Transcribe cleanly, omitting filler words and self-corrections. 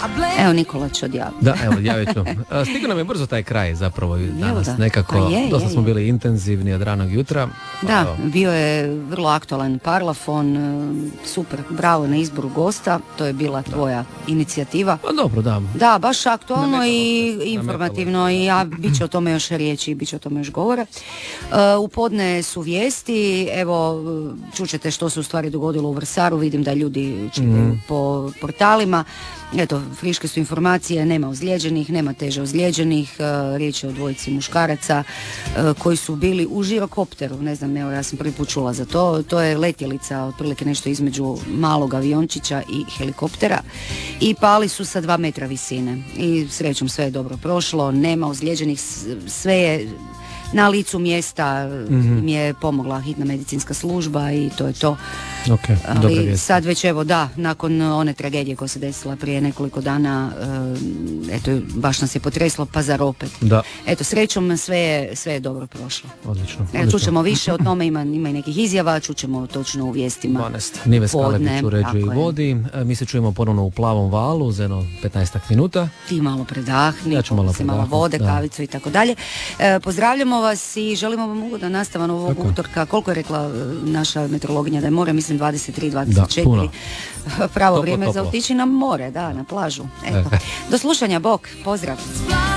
Evo, Nikola će odjaviti. Da, evo, javit ću. Stigao nam je brzo taj kraj zapravo danas nekako. Dosta smo bili intenzivni od ranog jutra. Da, bio je vrlo aktualan Parlafon, super, bravo na izboru gosta, to je bila tvoja inicijativa. Pa dobro, da. Da, baš aktualno i informativno i bit će o tome još riječi, bit će o tome još govora. U podne su vijesti, evo, čućete što se u stvari dogodilo u Vrsaru, vidim da ljudi čitaju po portalima. Eto, friške su informacije, nema ozlijeđenih, nema teže ozlijeđenih, riječ je o dvojici muškaraca koji su bili u žirokopteru, ne znam, evo, ja sam prvi put čula za to, to je letjelica, otprilike nešto između malog aviončića i helikoptera i pali su sa 2 metra visine i srećom sve je dobro prošlo, nema ozlijeđenih, sve je na licu mjesta, im je pomogla hitna medicinska služba i to je to. Okay, ali sad već evo nakon one tragedije koja se desila prije nekoliko dana, eto baš nas je potreslo, pa zar opet. Da. Eto, srećom sve je dobro prošlo. Odlično. Čućemo više o tome, ima i nekih izjava, čućemo točno u vijestima. Nives Kalebić uređuje i vodi. Mi se čujemo ponovno u Plavom valu za jedno 15 minuta. Ti malo predahni, ja ću malo vode, kavicu i tako dalje. Pozdravljamo vas i želimo vam ugodan nastavan ovog utorka. Koliko je rekla naša meteorologinja da je more, mislim 23, 24. Da, pravo vrijeme za otići na more, da, na plažu. Eto. Do slušanja, bok, pozdrav.